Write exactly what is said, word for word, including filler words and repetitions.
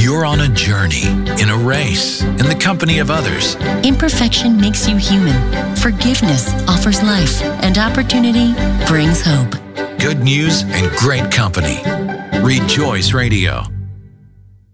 You're on a journey, in a race, in the company of others. Imperfection makes you human. Forgiveness offers life, and opportunity brings hope. Good news and great company. Rejoice Radio.